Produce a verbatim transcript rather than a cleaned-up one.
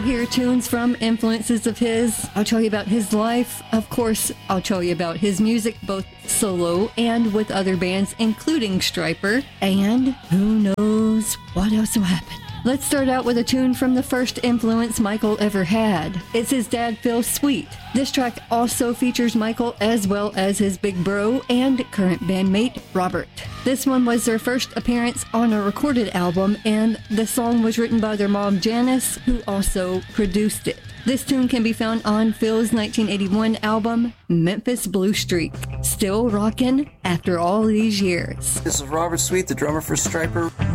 Hear tunes from influences of his. I'll tell you about his life. Of course, I'll tell you about his music, both solo and with other bands, including Stryper. And who knows what else will happen. Let's start out with a tune from the first influence Michael ever had. It's his dad, Phil Sweet. This track also features Michael as well as his big bro and current bandmate, Robert. This one was their first appearance on a recorded album, and the song was written by their mom, Janice, who also produced it. This tune can be found on Phil's nineteen eighty-one album, Memphis Blue Streak. Still rockin' after all these years. This is Robert Sweet, the drummer for Stryper.